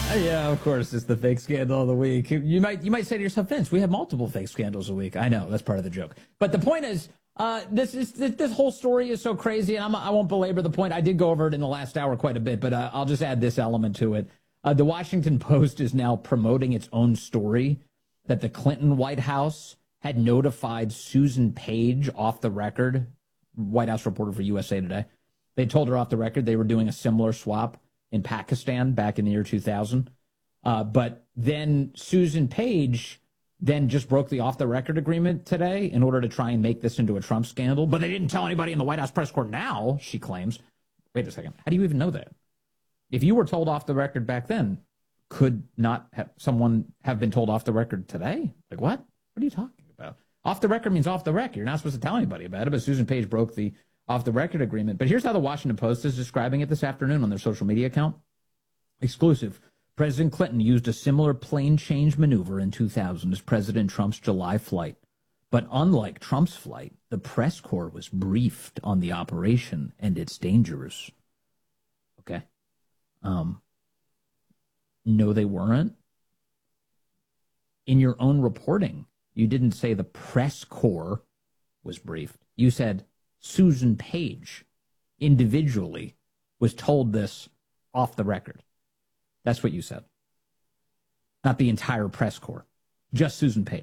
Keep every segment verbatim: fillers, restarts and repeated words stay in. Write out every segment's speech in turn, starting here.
Yeah, of course, it's the fake scandal of the week. You might you might say to yourself, Vince, we have multiple fake scandals a week. I know, that's part of the joke. But the point is, uh, this is this, this whole story is so crazy, and I'm, I won't belabor the point. I did go over it in the last hour quite a bit, but uh, I'll just add this element to it. Uh, the Washington Post is now promoting its own story that the Clinton White House had notified Susan Page off the record, White House reporter for U S A Today. They told her off the record they were doing a similar swap in Pakistan back in the year two thousand. Uh, but then Susan Page then just broke the off-the-record agreement today in order to try and make this into a Trump scandal. But they didn't tell anybody in the White House press corps now, she claims. Wait a second. How do you even know that? If you were told off the record back then, could not have someone have been told off the record today? Like, what? What are you talking about? Off the record means off the record. You're not supposed to tell anybody about it, but Susan Page broke the off-the-record agreement. But here's how the Washington Post is describing it this afternoon on their social media account. Exclusive. President Clinton used a similar plane change maneuver in two thousand as President Trump's July flight. But unlike Trump's flight, the press corps was briefed on the operation and its dangers. Okay. Um, no, they weren't. In your own reporting, you didn't say the press corps was briefed. You said Susan Page individually was told this off the record. That's what you said. Not the entire press corps. Just Susan Page.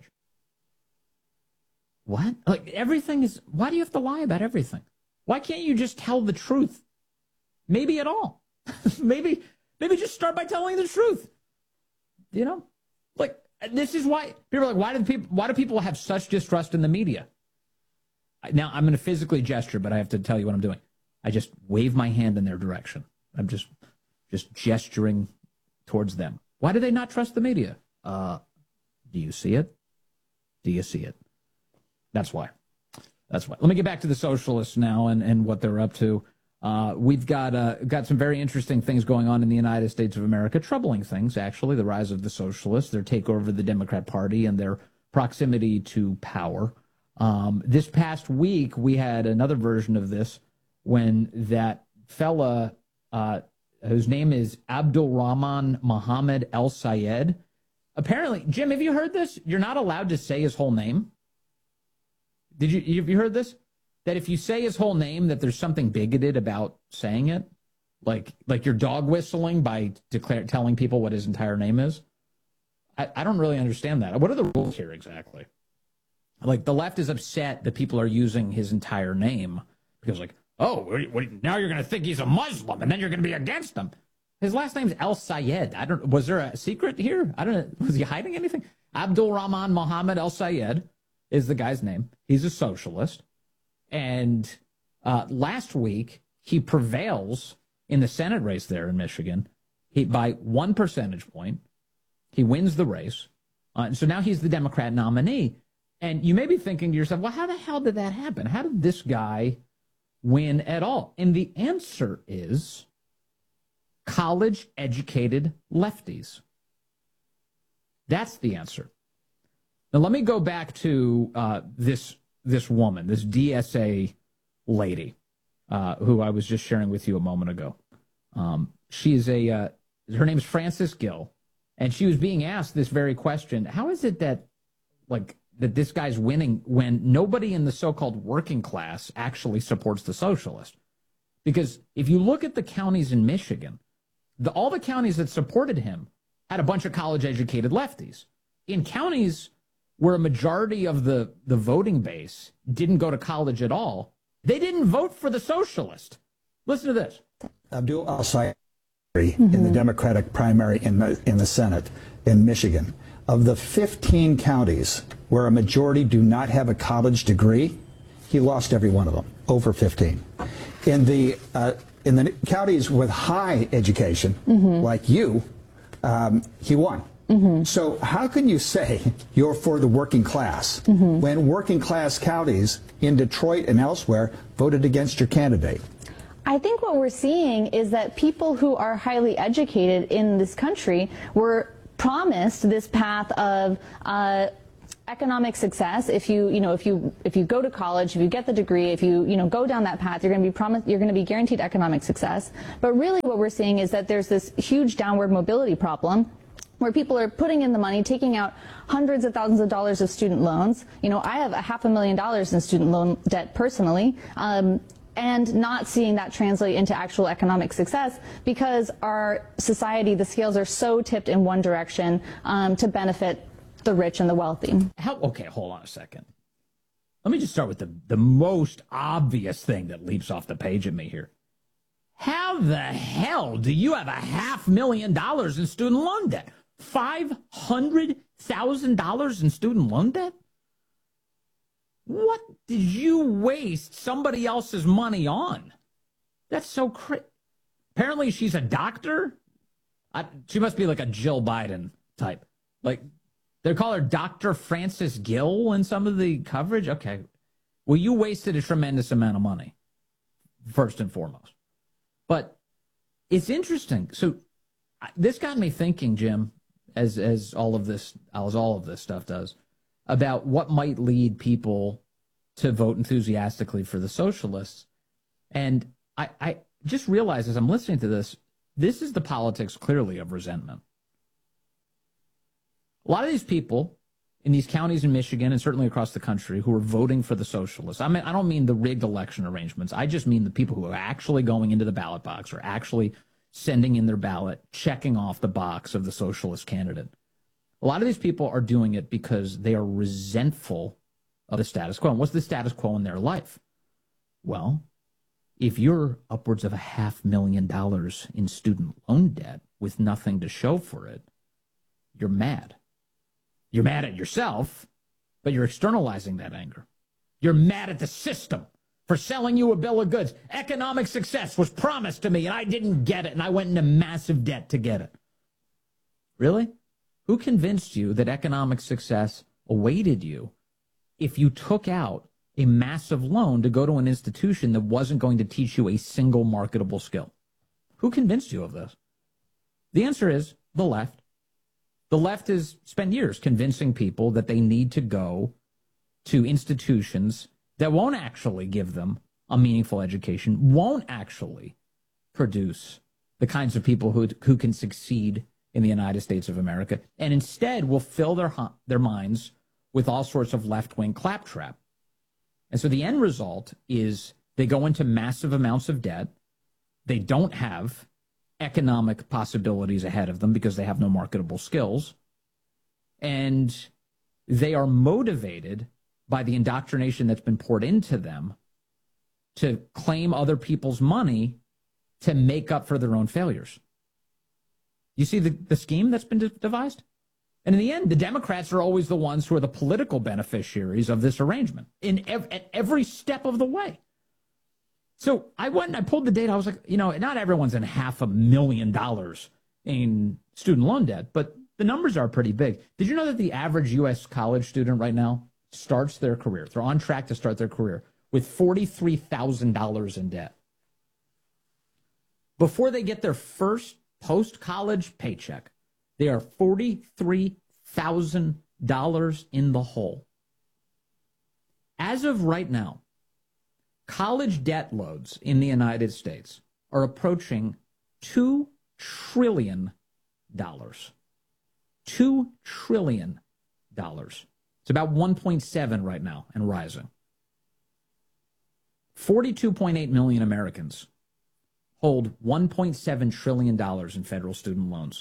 What? Like, everything is... Why do you have to lie about everything? Why can't you just tell the truth? Maybe at all. maybe maybe just start by telling the truth. You know? Like, this is why... People are like, why do people, why do people have such distrust in the media? Now, I'm going to physically gesture, but I have to tell you what I'm doing. I just wave my hand in their direction. I'm just just gesturing towards them. Why do they not trust the media? Uh, do you see it? Do you see it? That's why. That's why. Let me get back to the socialists now and, and what they're up to. Uh, we've got uh, got some very interesting things going on in the United States of America. Troubling things, actually. The rise of the socialists, their takeover of the Democrat Party, and their proximity to power. Um, this past week, we had another version of this when that fella... Uh, whose name is Abdul Rahman Mohammed El Sayed. Apparently, Jim, have you heard this? You're not allowed to say his whole name. Did you, have you heard this? That if you say his whole name, that there's something bigoted about saying it? Like, like you're dog whistling by declare, telling people what his entire name is? I, I don't really understand that. What are the rules here exactly? Like, the left is upset that people are using his entire name because, like, oh, what, what, now you're going to think he's a Muslim, and then you're going to be against him. His last name's El Sayed. I don't. Was there a secret here? I don't know. Was he hiding anything? Abdul Rahman Mohammed El Sayed is the guy's name. He's a socialist. And uh, last week, he prevails in the Senate race there in Michigan he, by one percentage point. He wins the race. Uh, so now he's the Democrat nominee. And you may be thinking to yourself, well, how the hell did that happen? How did this guy win at all? And the answer is college-educated lefties. That's the answer. Now, let me go back to uh, this this woman, this D S A lady, uh, who I was just sharing with you a moment ago. Um, she is a, uh, her name is Frances Gill, and she was being asked this very question. How is it that, like, that this guy's winning when nobody in the so-called working class actually supports the socialist? Because if you look at the counties in Michigan, the, all the counties that supported him had a bunch of college-educated lefties. In counties where a majority of the, the voting base didn't go to college at all, they didn't vote for the socialist. Listen to this. Abdul Al-Sayed mm-hmm. in the Democratic primary in the, in the Senate in Michigan. Of the fifteen counties where a majority do not have a college degree, he lost every one of them, over fifteen. In the uh, in the counties with high education, mm-hmm. like you, um, he won. Mm-hmm. So how can you say you're for the working class mm-hmm. when working class counties in Detroit and elsewhere voted against your candidate? I think what we're seeing is that people who are highly educated in this country were promised this path of uh, economic success. If you, you know, if you if you go to college, if you get the degree, if you, you know, go down that path, you're going to be promised, you're going to be guaranteed economic success. But really, what we're seeing is that there's this huge downward mobility problem, where people are putting in the money, taking out hundreds of thousands of dollars of student loans. You know, I have a half a million dollars in student loan debt personally. Um, and not seeing that translate into actual economic success, because our society, the scales are so tipped in one direction um, to benefit the rich and the wealthy. How, okay, hold on a second. Let me just start with the, the most obvious thing that leaps off the page at me here. How the hell do you have a half million dollars in student loan debt? five hundred thousand dollars in student loan debt? What did you waste somebody else's money on? That's so crazy. Apparently she's a doctor. I, she must be like a Jill Biden type. Like, they call her Doctor Frances Gill in some of the coverage. Okay. Well, you wasted a tremendous amount of money, first and foremost. But it's interesting. So this got me thinking, Jim, as as all of this, as all of this stuff does, about what might lead people to vote enthusiastically for the socialists. And I, I just realized as I'm listening to this, this is the politics clearly of resentment. A lot of these people in these counties in Michigan and certainly across the country who are voting for the socialists, I mean, I don't mean the rigged election arrangements. I just mean the people who are actually going into the ballot box or actually sending in their ballot, checking off the box of the socialist candidate. A lot of these people are doing it because they are resentful of the status quo. And what's the status quo in their life? Well, if you're upwards of a half million dollars in student loan debt with nothing to show for it, you're mad. You're mad at yourself, but you're externalizing that anger. You're mad at the system for selling you a bill of goods. Economic success was promised to me, and I didn't get it, and I went into massive debt to get it. Really? Who convinced you that economic success awaited you if you took out a massive loan to go to an institution that wasn't going to teach you a single marketable skill? Who convinced you of this? The answer is the left. The left has spent years convincing people that they need to go to institutions that won't actually give them a meaningful education, won't actually produce the kinds of people who, who can succeed in the United States of America, and instead will fill their, their minds with all sorts of left-wing claptrap. And so the end result is they go into massive amounts of debt. They don't have economic possibilities ahead of them because they have no marketable skills. And they are motivated by the indoctrination that's been poured into them to claim other people's money to make up for their own failures. You see the, the scheme that's been de- devised? And in the end, the Democrats are always the ones who are the political beneficiaries of this arrangement in ev- at every step of the way. So I went and I pulled the data. I was like, you know, not everyone's in half a million dollars in student loan debt, but the numbers are pretty big. Did you know that the average U S college student right now starts their career, they're on track to start their career with forty-three thousand dollars in debt? Before they get their first post-college paycheck, they are forty-three thousand dollars in the hole. As of right now, college debt loads in the United States are approaching two trillion dollars. two trillion dollars. It's about one point seven right now and rising. forty-two point eight million Americans hold one point seven trillion dollars in federal student loans.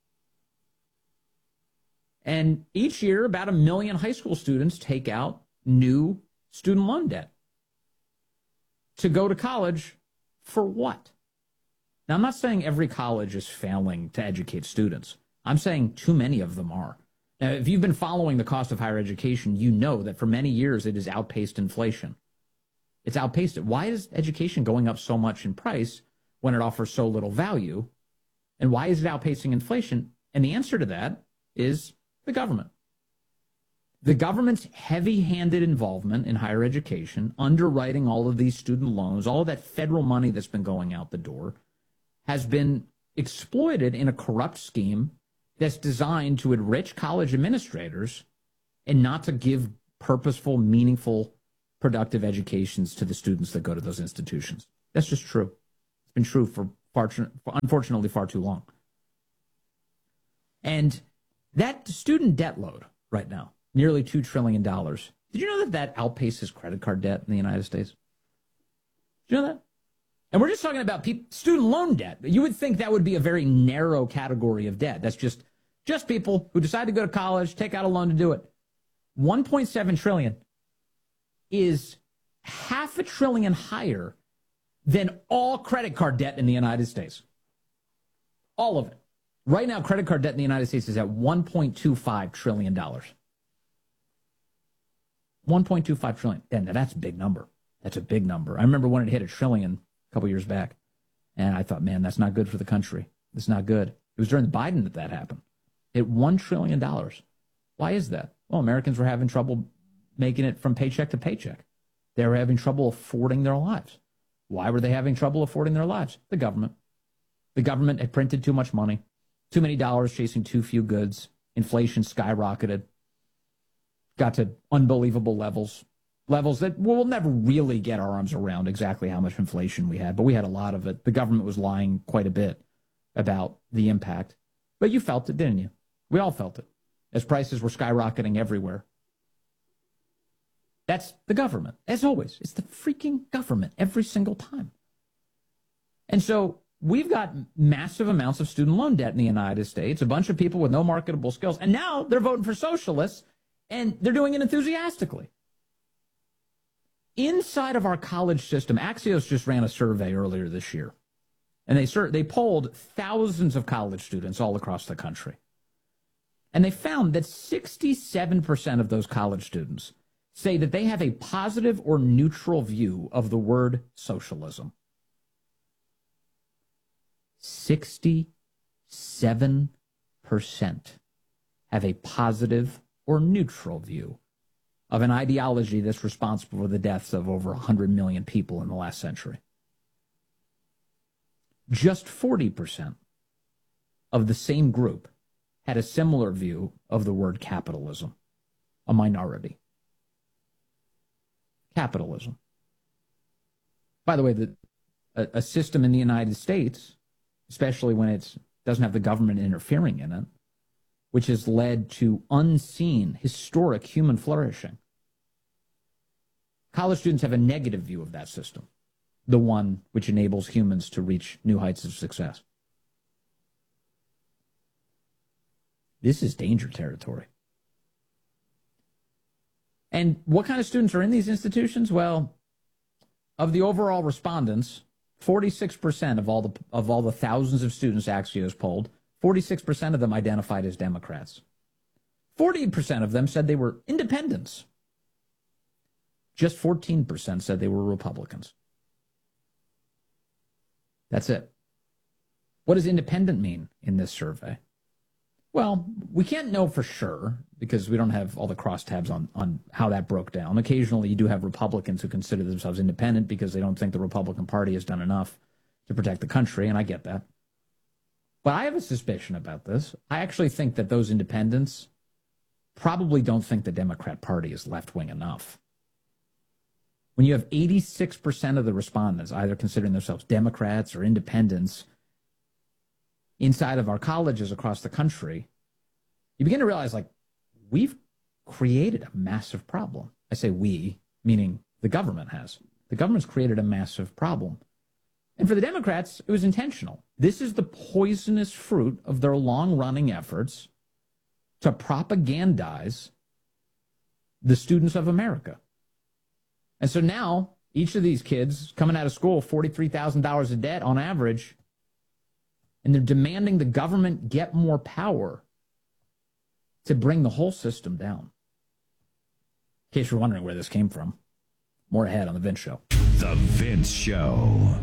And each year, about a million high school students take out new student loan debt to go to college for what? Now, I'm not saying every college is failing to educate students. I'm saying too many of them are. Now, if you've been following the cost of higher education, you know that for many years it has outpaced inflation. It's outpaced it. Why is education going up so much in price when it offers so little value? And why is it outpacing inflation? And the answer to that is the government. The government's heavy-handed involvement in higher education, underwriting all of these student loans, all of that federal money that's been going out the door, has been exploited in a corrupt scheme that's designed to enrich college administrators and not to give purposeful, meaningful, productive educations to the students that go to those institutions. That's just true. It's been true for, far, for unfortunately far too long. And that student debt load right now, nearly two trillion dollars. Did you know that that outpaces credit card debt in the United States? Did you know that? And we're just talking about people, student loan debt. You would think that would be a very narrow category of debt. That's just, just people who decide to go to college, take out a loan to do it. one point seven trillion dollars is half a trillion higher than all credit card debt in the United States. All of it. Right now, credit card debt in the United States is at one point two five trillion dollars. one point two five trillion dollars. And that's a big number. That's a big number. I remember when it hit a trillion a couple years back, and I thought, man, that's not good for the country. It's not good. It was during Biden that that happened. It one trillion dollars. Why is that? Well, Americans were having trouble making it from paycheck to paycheck. They were having trouble affording their lives. Why were they having trouble affording their lives? The government. The government had printed too much money, too many dollars chasing too few goods. Inflation skyrocketed, got to unbelievable levels, levels that we'll never really get our arms around exactly how much inflation we had, but we had a lot of it. The government was lying quite a bit about the impact, but you felt it, didn't you? We all felt it as prices were skyrocketing everywhere. That's the government, as always. It's the freaking government every single time. And so we've got massive amounts of student loan debt in the United States, a bunch of people with no marketable skills, and now they're voting for socialists, and they're doing it enthusiastically. Inside of our college system, Axios just ran a survey earlier this year, and they they polled thousands of college students all across the country. And they found that sixty-seven percent of those college students say that they have a positive or neutral view of the word socialism. sixty-seven percent have a positive or neutral view of an ideology that's responsible for the deaths of over one hundred million people in the last century. Just forty percent of the same group had a similar view of the word capitalism, a minority. Capitalism. By the way, the, a, a system in the United States, especially when it doesn't have the government interfering in it, which has led to unseen, historic human flourishing. College students have a negative view of that system, the one which enables humans to reach new heights of success. This is danger territory. And what kind of students are in these institutions? Well, of the overall respondents, forty-six percent of all the of all the thousands of students Axios polled, forty-six percent of them identified as Democrats. forty percent of them said they were independents. Just fourteen percent said they were Republicans. That's it. What does independent mean in this survey? Well, we can't know for sure because we don't have all the crosstabs on, on how that broke down. Occasionally, you do have Republicans who consider themselves independent because they don't think the Republican Party has done enough to protect the country, and I get that. But I have a suspicion about this. I actually think that those independents probably don't think the Democrat Party is left-wing enough. When you have eighty-six percent of the respondents either considering themselves Democrats or independents inside of our colleges across the country, you begin to realize, like, we've created a massive problem. I say we, meaning the government has. The government's created a massive problem. And for the Democrats, it was intentional. This is the poisonous fruit of their long-running efforts to propagandize the students of America. And so now, each of these kids coming out of school, forty-three thousand dollars in debt on average, and they're demanding the government get more power to bring the whole system down. In case you're wondering where this came from, more ahead on The Vince Show. The Vince Show.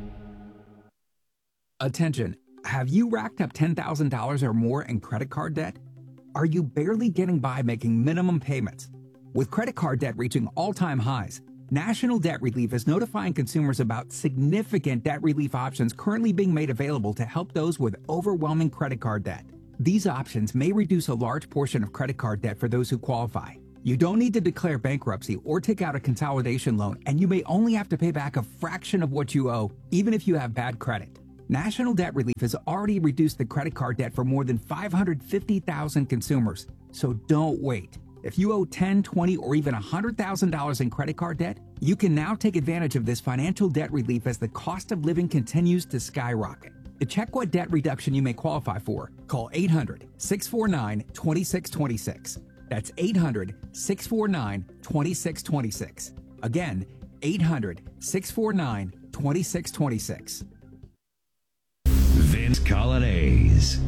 Attention, have you racked up ten thousand dollars or more in credit card debt? Are you barely getting by making minimum payments? With credit card debt reaching all-time highs, National Debt Relief is notifying consumers about significant debt relief options currently being made available to help those with overwhelming credit card debt. These options may reduce a large portion of credit card debt for those who qualify. You don't need to declare bankruptcy or take out a consolidation loan, and you may only have to pay back a fraction of what you owe, even if you have bad credit. National Debt Relief has already reduced the credit card debt for more than five hundred fifty thousand consumers, so don't wait. If you owe ten thousand dollars, twenty thousand dollars, or even one hundred thousand dollars in credit card debt, you can now take advantage of this financial debt relief as the cost of living continues to skyrocket. To check what debt reduction you may qualify for, call eight hundred, six four nine, two six two six. That's eight hundred, six four nine, two six two six. Again, eight hundred, six four nine, two six two six. Vince Colonnese.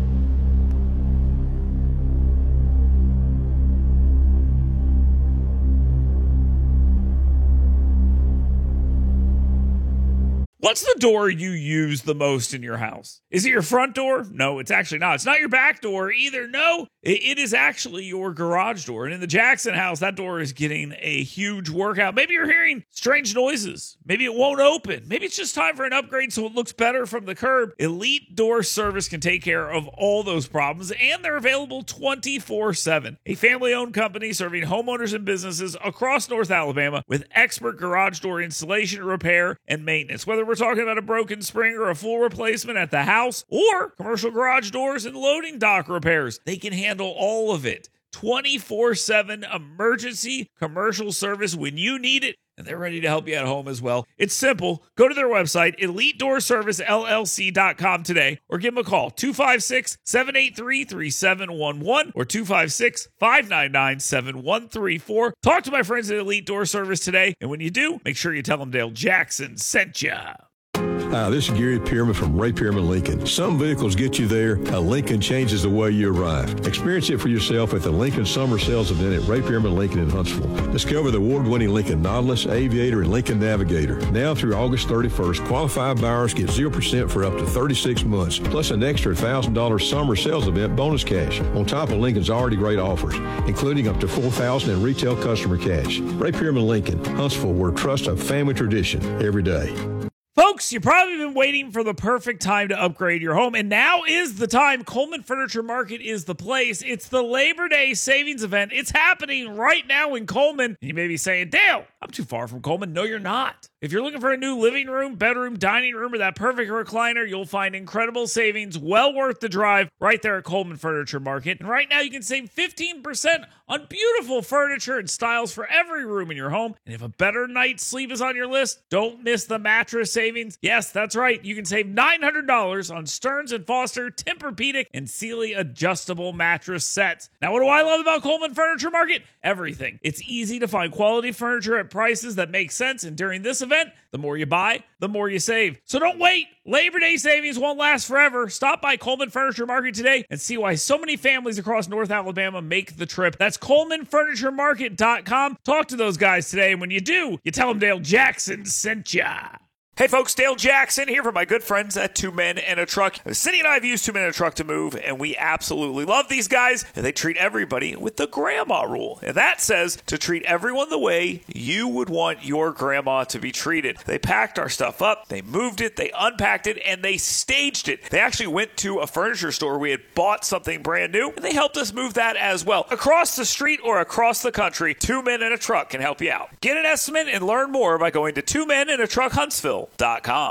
What's the door you use the most in your house? Is it your front door? No, it's actually not. It's not your back door either. No, it, it is actually your garage door. And in the Jackson house, that door is getting a huge workout. Maybe you're hearing strange noises. Maybe it won't open. Maybe it's just time for an upgrade so it looks better from the curb. Elite Door Service can take care of all those problems, and they're available twenty-four seven. A family-owned company serving homeowners and businesses across North Alabama with expert garage door installation, repair, and maintenance. Whether we're talking about a broken spring or a full replacement at the house or commercial garage doors and loading dock repairs, they can handle all of it. twenty-four seven emergency commercial service when you need it, and they're ready to help you at home as well. It's simple. Go to their website, elite door service l l c dot com today, or give them a call, two five six, seven eight three, three seven one one or two five six, five nine nine, seven one three four. Talk to my friends at Elite Door Service today, and when you do, make sure you tell them Dale Jackson sent ya. Hi, this is Gary Pearman from Ray Pearman Lincoln. Some vehicles get you there. A Lincoln changes the way you arrive. Experience it for yourself at the Lincoln Summer Sales Event at Ray Pearman Lincoln in Huntsville. Discover the award-winning Lincoln Nautilus, Aviator, and Lincoln Navigator. Now through August thirty-first, qualified buyers get zero percent for up to thirty-six months, plus an extra one thousand dollars Summer Sales Event bonus cash, on top of Lincoln's already great offers, including up to four thousand dollars in retail customer cash. Ray Pearman Lincoln, Huntsville, where trust of family tradition every day. Folks, you've probably been waiting for the perfect time to upgrade your home, and now is the time. Coleman Furniture Market is the place. It's the Labor Day savings event. It's happening right now in Coleman. You may be saying, Dale, I'm too far from Coleman. No, you're not. If you're looking for a new living room, bedroom, dining room, or that perfect recliner, you'll find incredible savings well worth the drive right there at Coleman Furniture Market. And right now you can save fifteen percent on beautiful furniture and styles for every room in your home. And if a better night's sleep is on your list, don't miss the mattress savings. Yes, that's right. You can save nine hundred dollars on Stearns and Foster, Tempur-Pedic, and Sealy adjustable mattress sets. Now, what do I love about Coleman Furniture Market? Everything. It's easy to find quality furniture at prices that make sense, and during this event, the more you buy, the more you save. So don't wait. Labor Day savings won't last forever. Stop by Coleman Furniture Market today and see why so many families across North Alabama make the trip. That's Coleman Furniture Market dot com. Talk to those guys today, and when you do, you tell them Dale Jackson sent ya. Hey folks, Dale Jackson here for my good friends at Two Men and a Truck. Cindy and I have used Two Men and a Truck to move, and we absolutely love these guys. And they treat everybody with the grandma rule. And that says to treat everyone the way you would want your grandma to be treated. They packed our stuff up, they moved it, they unpacked it, and they staged it. They actually went to a furniture store. We had bought something brand new, and they helped us move that as well. Across the street or across the country, Two Men and a Truck can help you out. Get an estimate and learn more by going to Two Men and a Truck Huntsville dot com.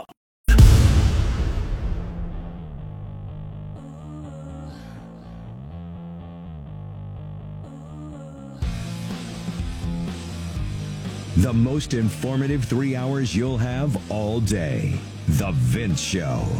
The most informative three hours you'll have all day. The Vince Show. All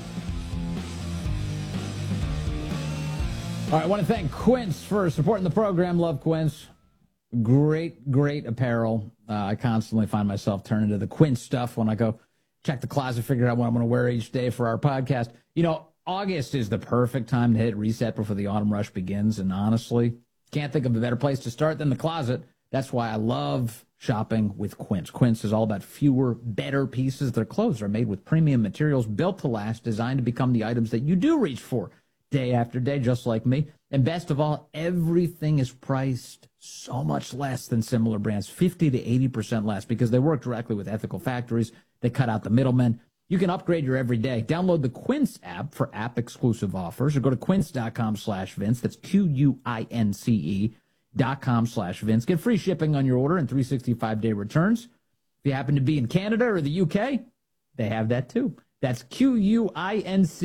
right, I want to thank Quince for supporting the program. Love Quince. Great, great apparel. Uh, I constantly find myself turning to the Quince stuff when I go check the closet, figure out what I'm going to wear each day for our podcast. You know, August is the perfect time to hit reset before the autumn rush begins. And honestly, can't think of a better place to start than the closet. That's why I love shopping with Quince. Quince is all about fewer, better pieces. Their clothes are made with premium materials built to last, designed to become the items that you do reach for day after day, just like me. And best of all, everything is priced so much less than similar brands, fifty to eighty percent less, because they work directly with ethical factories. They cut out the middlemen. You can upgrade your everyday. Download the Quince app for app-exclusive offers or go to quince.com slash Vince. That's Q U I N C E dot com slash Vince. Get free shipping on your order and three sixty-five day returns. If you happen to be in Canada or the U K, they have that too. That's Q U I N C E.